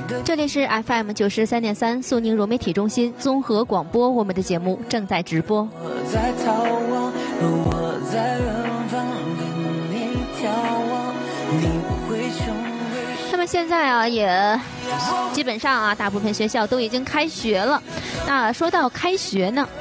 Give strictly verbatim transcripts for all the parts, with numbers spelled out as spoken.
这里是 F M 九十三点三苏宁融媒体中心综合广播，我们的节目正在直播。 我在逃亡，我在远方跟你眺望，你会成为。 那么现在啊，也基本上啊，大部分学校都已经开学了。那说到开学呢，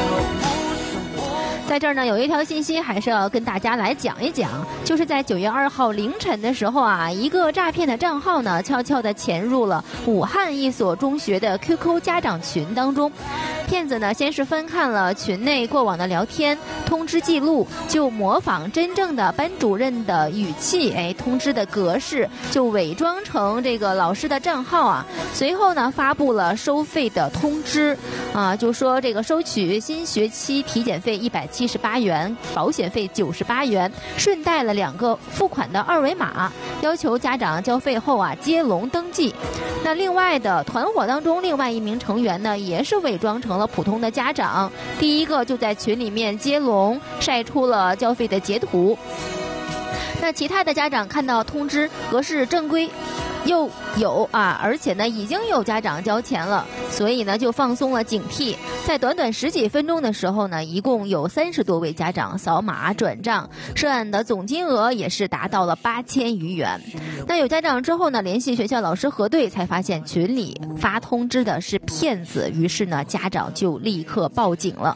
在这儿呢，有一条信息还是要跟大家来讲一讲，就是在九月二号凌晨的时候啊，一个诈骗的账号呢，悄悄地潜入了武汉一所中学的 Q Q 家长群当中。骗子呢，先是翻看了群内过往的聊天通知记录，就模仿真正的班主任的语气，哎，通知的格式就伪装成这个老师的账号啊。随后呢，发布了收费的通知，啊，就说这个收取新学期体检费一百七十八元，保险费九十八元，顺带了两个付款的二维码，要求家长交费后啊接龙登记。那另外的团伙当中，另外一名成员呢，也是伪装成了普通的家长，第一个就在群里面接龙，晒出了交费的截图。那其他的家长看到通知格式正规又有啊，而且呢已经有家长交钱了，所以呢就放松了警惕。在短短十几分钟的时候呢，一共有三十多位家长扫码转账，涉案的总金额也是达到了八千余元。那有家长之后呢，联系学校老师核对，才发现群里发通知的是骗子，于是呢家长就立刻报警了。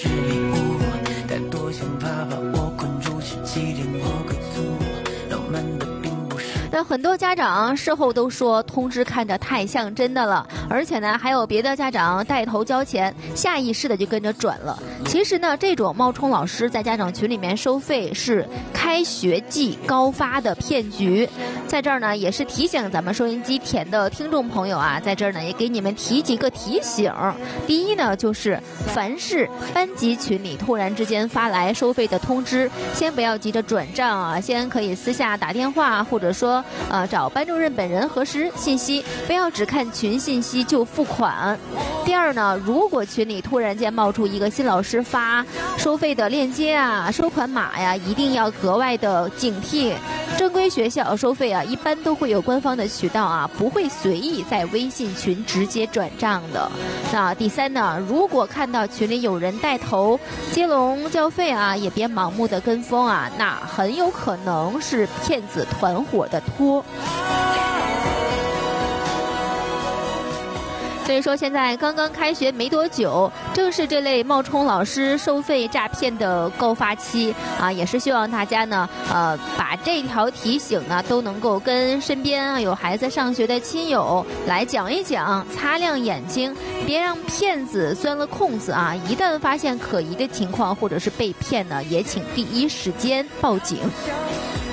那很多家长事后都说通知看着太像真的了，而且呢还有别的家长带头交钱，下意识的就跟着转了。其实呢，这种冒充老师在家长群里面收费是开学季高发的骗局。在这儿呢也是提醒咱们收音机前的听众朋友啊，在这儿呢也给你们提几个提醒。第一呢，就是凡是班级群里突然之间发来收费的通知，先不要急着转账啊，先可以私下打电话，或者说呃找班主任本人核实信息，不要只看群信息就付款。第二呢，如果群里突然间冒出一个新老师发收费的链接啊、收款码呀，一定要格外的警惕。正规学校收费啊，一般都会有官方的渠道啊，不会随意在微信群直接转账的。那第三呢，如果看到群里有人带头接龙交费啊，也别盲目的跟风啊，那很有可能是骗子团伙的托。所以说现在刚刚开学没多久，正是这类冒充老师收费诈骗的高发期啊，也是希望大家呢呃把这条提醒呢都能够跟身边啊有孩子上学的亲友来讲一讲，擦亮眼睛，别让骗子钻了空子啊，一旦发现可疑的情况或者是被骗呢，也请第一时间报警。